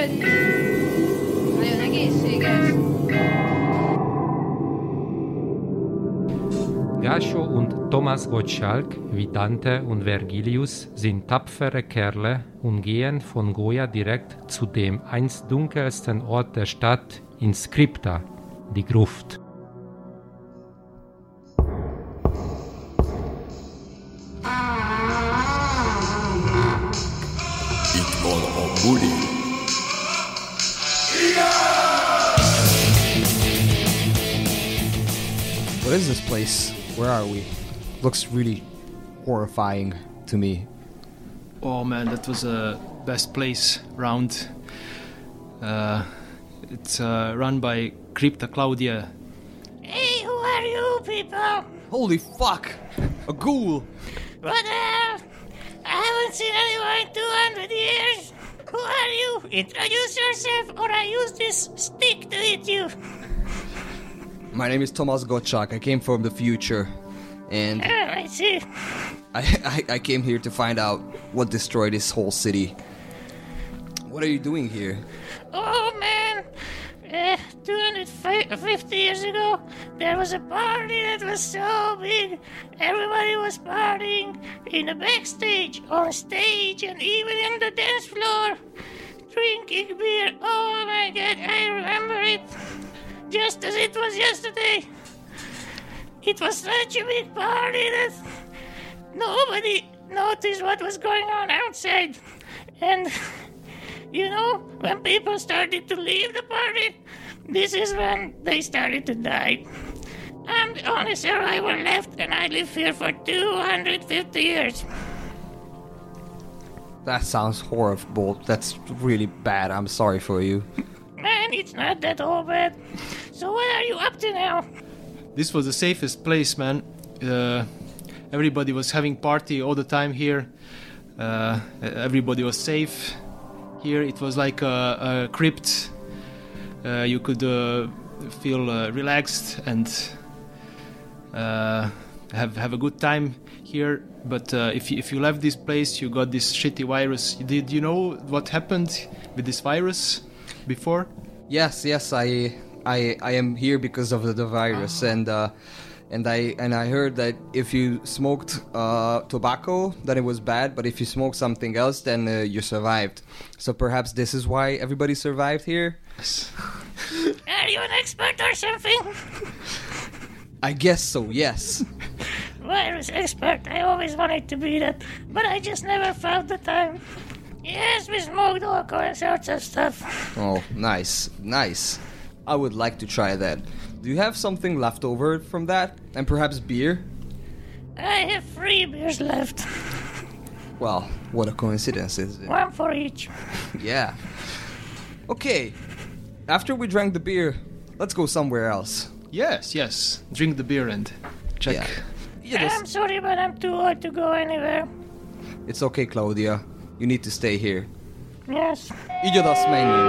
Terved! Nagyon egészséges! Gascho und Thomas Gottschalk, wie Dante und Vergilius, sind tapfere Kerle und gehen von Goya direkt zu dem einst dunkelsten Ort der Stadt, ins Krypta, die Gruft. Itt van a buli. What is this place? Where are we? Looks really horrifying to me. Oh man, that was the best place round. It's run by Crypta Claudia. Hey, who are you people? Holy fuck! A ghoul! What the hell? I haven't seen anyone in 200 years. Who are you? Introduce yourself or I use this stick to hit you. My name is Thomas Gottschalk. I came from the future. And Oh, I see. I came here to find out what destroyed this whole city. What are you doing here? Oh man, 250 years ago, there was a party that was so big. Everybody was partying in the backstage, on stage, and even in the dance floor, drinking beer. Oh my god, I remember it just as it was yesterday. It was such a big party that nobody noticed what was going on outside. And you know, when people started to leave the party, this is when they started to die. I'm the only survivor left, and I live here for 250 years. That sounds horrible. That's really bad. I'm sorry for you. Man, it's not that all bad. So what are you up to now? This was the safest place, man. Everybody was having party all the time here. Everybody was safe. Here it was like a crypt. You could feel relaxed and have a good time here. But if you left this place, you got this shitty virus. Did you know what happened with this virus before? Yes, I am here because of the virus, and I heard that if you smoked tobacco, then it was bad, but if you smoked something else, then you survived. So perhaps this is why everybody survived here? Are you an expert or something? I guess so, yes. Virus expert, I always wanted to be that, but I just never found the time. Yes, we smoked all sorts of stuff. Oh, nice. I would like to try that. Do you have something left over from that? And perhaps beer? I have 3 beers left. Well, what a coincidence, isn't it? 1 for each. Yeah. Okay. After we drank the beer, let's go somewhere else. Yes. Drink the beer and check. Yeah. I'm sorry, but I'm too old to go anywhere. It's okay, Claudia. You need to stay here. Yes. Így odasz menjünk.